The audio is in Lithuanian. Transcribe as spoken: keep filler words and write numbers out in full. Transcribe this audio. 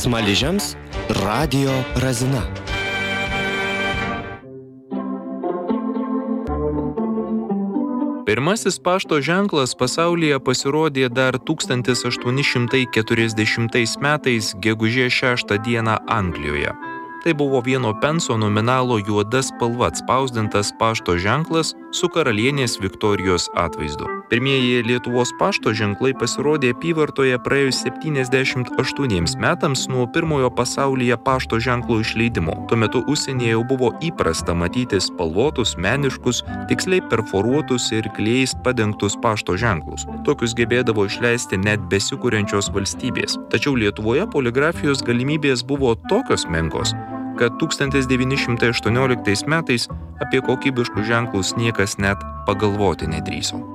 Smaližiams Radio Razina. Pirmasis pašto ženklas pasaulyje pasirodė dar tūkstantis aštuoni šimtai keturiasdešimtais metais gegužės šeštą dieną Anglijoje. Tai buvo vieno penso nominalo juoda spalva atspausdintas pašto ženklas su karalienės Viktorijos atvaizdu. Pirmieji Lietuvos pašto ženklai pasirodė apyvartoje praėjus septyniasdešimt aštuoniems metams nuo pirmojo pasaulyje pašto ženklo išleidimo. Tuo metu užsienyje jau buvo įprasta matyti spalvotus, meniškus, tiksliai perforuotus ir klijais padengtus pašto ženklus. Tokius gebėdavo išleisti net besikuriančios valstybės. Tačiau Lietuvoje poligrafijos galimybės buvo tokios menkos, kad tūkstantis devyni šimtai aštuonioliktais metais apie kokybiškus ženklus niekas net pagalvoti nedrįso.